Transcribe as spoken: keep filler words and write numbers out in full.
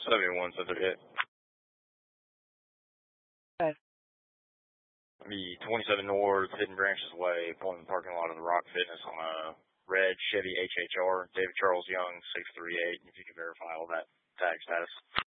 seventy-one, seven thirty-eight. Okay. The twenty-seven North, Hidden Branches Way, pulling the parking lot of the Rock Fitness on a red Chevy H H R. David Charles Young, six three eight. If you can verify all that tag status.